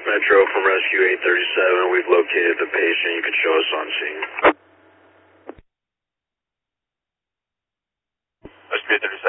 Metro from Rescue 837. We've located the patient. You can show us on scene. Rescue 837.